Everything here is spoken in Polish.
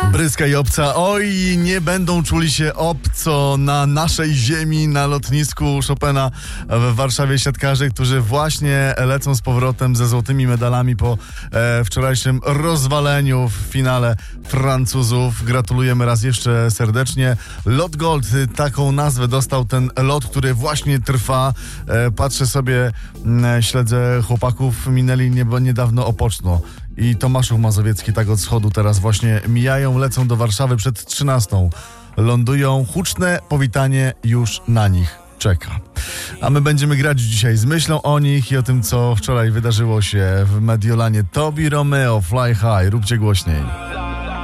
Bryska i obca, oj, nie będą czuli się obco na naszej ziemi, na lotnisku Chopina w Warszawie siatkarze, którzy właśnie lecą z powrotem ze złotymi medalami po wczorajszym rozwaleniu w finale Francuzów. Gratulujemy raz jeszcze serdecznie. Lot Gold, taką nazwę dostał ten lot, który właśnie trwa. Patrzę sobie, śledzę chłopaków, minęli niedawno Opoczno. I Tomaszów Mazowiecki tak od schodu teraz właśnie mijają, lecą do Warszawy przed 13. Lądują, huczne powitanie już na nich czeka. A my będziemy grać dzisiaj z myślą o nich i o tym, co wczoraj wydarzyło się w Mediolanie. Tobi Romeo, Fly High, róbcie głośniej.